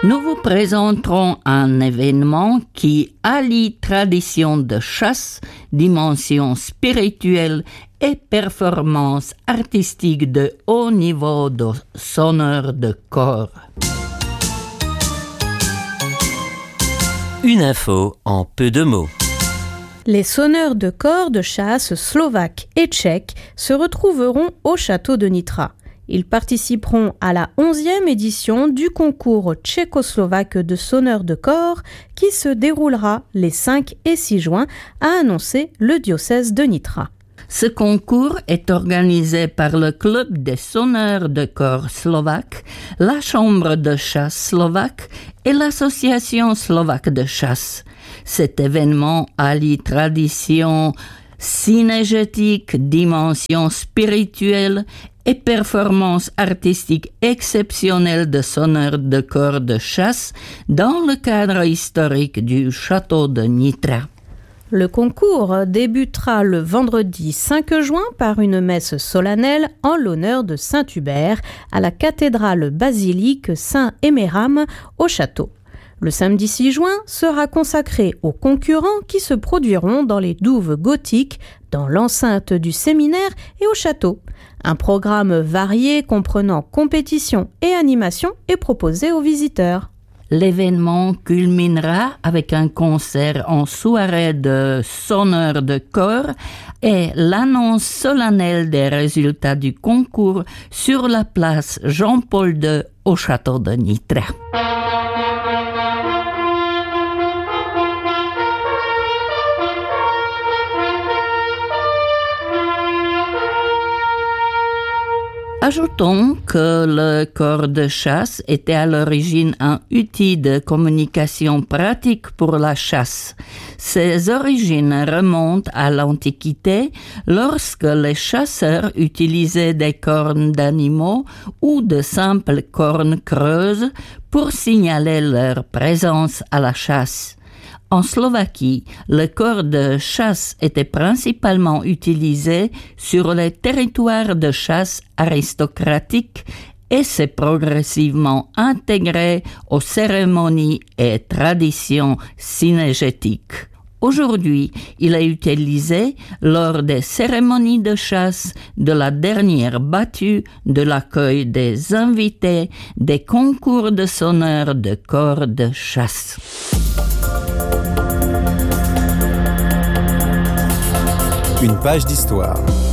Nous vous présenterons un événement qui allie tradition de chasse, dimension spirituelle et performance artistique de haut niveau de sonneurs de corps. Une info en peu de mots. Les sonneurs de corps de chasse slovaques et tchèques se retrouveront au château de Nitra. Ils participeront à la 11e édition du concours tchécoslovaque de sonneurs de corps qui se déroulera les 5 et 6 juin, a annoncé le diocèse de Nitra. Ce concours est organisé par le Club des sonneurs de corps slovaques, la Chambre de chasse slovaque et l'Association slovaque de chasse. Cet événement allie tradition synégétique, dimension spirituelle et performance artistique exceptionnelle de sonneurs de corps de chasse dans le cadre historique du château de Nitra. Le concours débutera le vendredi 5 juin par une messe solennelle en l'honneur de Saint Hubert à la cathédrale basilique Saint-Éméram au château. Le samedi 6 juin sera consacré aux concurrents qui se produiront dans les douves gothiques, dans l'enceinte du séminaire et au château. Un programme varié comprenant compétition et animation est proposé aux visiteurs. L'événement culminera avec un concert en soirée de sonneurs de corps et l'annonce solennelle des résultats du concours sur la place Jean-Paul II au château de Nitra. Ajoutons que le corps de chasse était à l'origine un outil de communication pratique pour la chasse. Ses origines remontent à l'Antiquité lorsque les chasseurs utilisaient des cornes d'animaux ou de simples cornes creuses pour signaler leur présence à la chasse. En Slovaquie, le corps de chasse était principalement utilisé sur les territoires de chasse aristocratiques et s'est progressivement intégré aux cérémonies et traditions synégétiques. Aujourd'hui, il est utilisé lors des cérémonies de chasse, de la dernière battue, de l'accueil des invités, des concours de sonneurs de corps de chasse. Une page d'histoire.